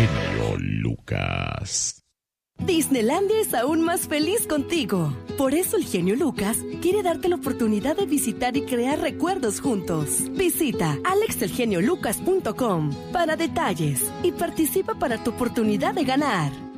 genio Lucas. Disneylandia es aún más feliz contigo. Por eso el genio Lucas quiere darte la oportunidad de visitar y crear recuerdos juntos. Visita alexelgeniolucas.com para detalles y participa para tu oportunidad de ganar.